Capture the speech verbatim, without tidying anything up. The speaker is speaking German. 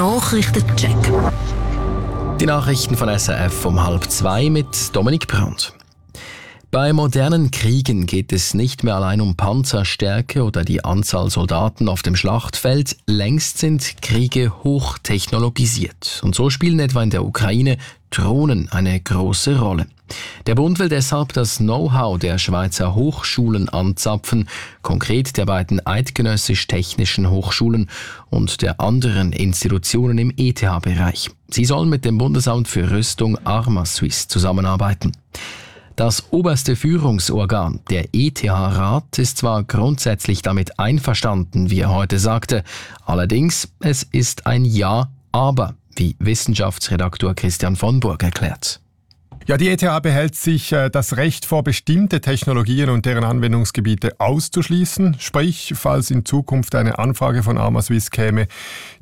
Nachrichtencheck. Die Nachrichten von S R F um halb zwei mit Dominik Brandt. Bei modernen Kriegen geht es nicht mehr allein um Panzerstärke oder die Anzahl Soldaten auf dem Schlachtfeld. Längst sind Kriege hochtechnologisiert. Und so spielen etwa in der Ukraine Drohnen eine große Rolle. Der Bund will deshalb das Know-how der Schweizer Hochschulen anzapfen, konkret der beiden eidgenössisch-technischen Hochschulen und der anderen Institutionen im E T H-Bereich. Sie sollen mit dem Bundesamt für Rüstung Arma-Suisse zusammenarbeiten. Das oberste Führungsorgan, der E T H-Rat, ist zwar grundsätzlich damit einverstanden, wie er heute sagte, allerdings es ist ein Ja, aber, wie Wissenschaftsredaktor Christian von Burg erklärt. Ja, die E T H behält sich äh, das Recht vor, bestimmte Technologien und deren Anwendungsgebiete auszuschließen. Sprich, falls in Zukunft eine Anfrage von Arma-Suisse käme,